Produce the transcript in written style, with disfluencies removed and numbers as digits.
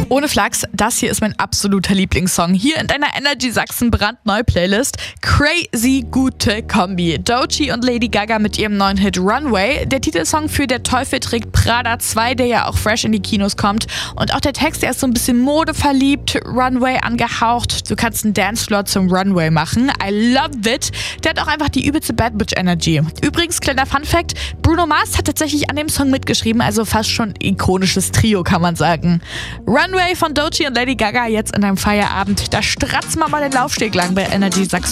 Ohne Flachs, das hier ist mein absoluter Lieblingssong. Hier in deiner Energy Sachsen brandneue Playlist. Crazy gute Kombi. Doechii und Lady Gaga mit ihrem neuen Hit Runway. Der Titelsong für Der Teufel trägt Prada 2, der ja auch fresh in die Kinos kommt. Und auch der Text, der ist so ein bisschen modeverliebt, Runway angehaucht. Du kannst einen Dancefloor zum Runway machen. I love it. Der hat auch einfach die übelste Bad Bitch Energy. Übrigens, kleiner Funfact, Bruno Mars hat tatsächlich an dem Song mitgeschrieben, also fast schon ikonisches Trio, kann man sagen. Runway von Doechii und Lady Gaga jetzt in deinem Feierabend. Da stratzen wir mal den Laufsteg lang bei Energy Sachsen.